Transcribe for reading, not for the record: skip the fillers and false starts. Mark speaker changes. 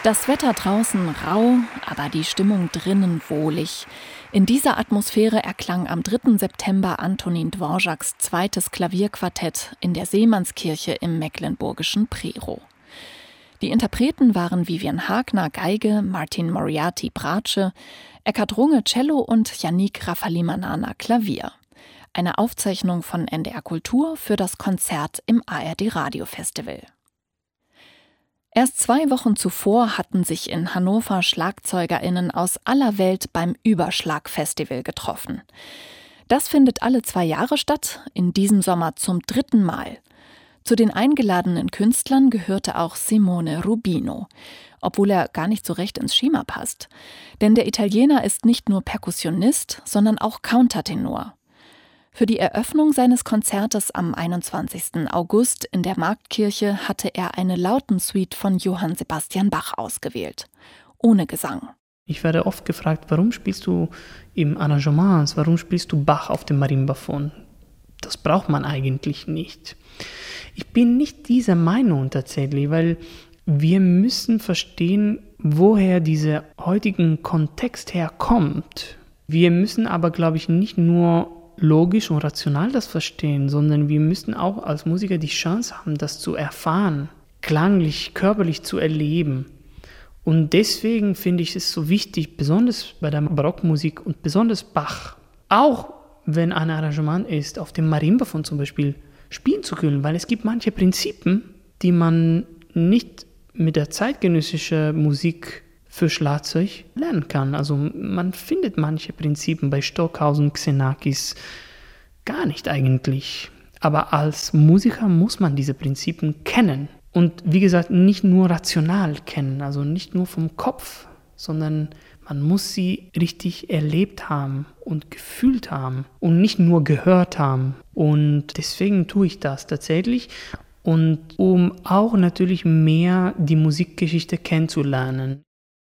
Speaker 1: Das Wetter draußen rau, aber die Stimmung drinnen wohlig. In dieser Atmosphäre erklang am 3. September Antonín Dvořáks zweites Klavierquartett in der Seemannskirche im mecklenburgischen Prerow. Die Interpreten waren Vivian Hagner Geige, Martin Moriarty Bratsche, Eckhard Runge Cello und Yannick Rafalimanana Klavier. Eine Aufzeichnung von NDR Kultur für das Konzert im ARD Radiofestival. Erst 2 Wochen zuvor hatten sich in Hannover SchlagzeugerInnen aus aller Welt beim Überschlag-Festival getroffen. Das findet alle 2 Jahre statt, in diesem Sommer zum 3. Mal. Zu den eingeladenen Künstlern gehörte auch Simone Rubino, obwohl er gar nicht so recht ins Schema passt. Denn der Italiener ist nicht nur Perkussionist, sondern auch Countertenor. Für die Eröffnung seines Konzertes am 21. August in der Marktkirche hatte er eine Lautensuite von Johann Sebastian Bach ausgewählt. Ohne Gesang.
Speaker 2: Ich werde oft gefragt, warum spielst du im Arrangements, warum spielst du Bach auf dem Marimbafon? Das braucht man eigentlich nicht. Ich bin nicht dieser Meinung tatsächlich, weil wir müssen verstehen, woher dieser heutigen Kontext herkommt. Wir müssen aber, glaube ich, nicht nur logisch und rational das verstehen, sondern wir müssen auch als Musiker die Chance haben, das zu erfahren, klanglich, körperlich zu erleben. Und deswegen finde ich es so wichtig, besonders bei der Barockmusik und besonders Bach, auch wenn ein Arrangement ist, auf dem Marimbafon zum Beispiel spielen zu können, weil es gibt manche Prinzipien, die man nicht mit der zeitgenössischen Musik für Schlagzeug lernen kann. Also man findet manche Prinzipien bei Stockhausen, Xenakis gar nicht eigentlich. Aber als Musiker muss man diese Prinzipien kennen. Und wie gesagt, nicht nur rational kennen, also nicht nur vom Kopf, sondern man muss sie richtig erlebt haben und gefühlt haben und nicht nur gehört haben. Und deswegen tue ich das tatsächlich. Und um auch natürlich mehr die Musikgeschichte kennenzulernen.